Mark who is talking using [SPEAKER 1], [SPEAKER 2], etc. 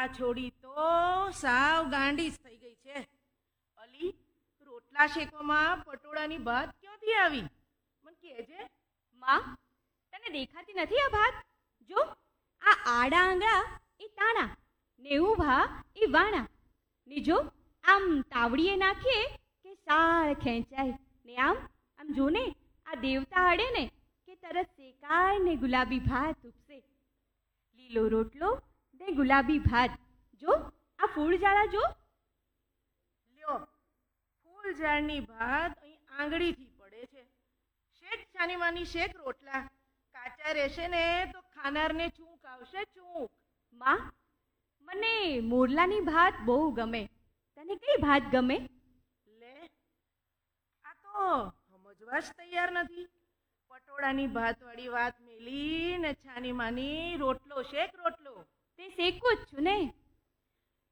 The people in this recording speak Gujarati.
[SPEAKER 1] આ છોડી તો સાવ ગાંડી જ થઈ ગઈ છે. અલી, રોટલા શેકવામાં પટોળાની ભાત ક્યાંથી આવી? મને કહેજે.
[SPEAKER 2] માં, તને દેખાતી નથી આ ભાત? જો, આ આડા આંગળા એ તાણા ને ઊભા એ વાણા ને જો આમ તાવડીએ નાખીએ કે સાળ ખેંચાય ને આમ આમ જો ને આ દેવતા અડે ને કે તરત શેકાય ને ગુલાબી ભાત ઉપસે. લીલો રોટલો ને ગુલાબી ભાત. જો આ ફૂલ ઝાડા જો.
[SPEAKER 1] લ્યો, ફૂલ ઝાડની ભાત અહીં આંગળીથી પડે છે. શેક છાનીમાની શેક રોટલા. કાચા રહેશે ને તો ખાનારને ચૂંક આવશે, ચૂંક.
[SPEAKER 2] માં, મને મોરલાની ભાત બહુ ગમે. તને કઈ ભાત ગમે?
[SPEAKER 1] લે, આ તો સમજવા જ તૈયાર નથી. પટોળાની ભાતવાળી વાત મેલી ને છાનીમાની રોટલો શેક રોટલો.
[SPEAKER 2] તે શેકું જ છું ને.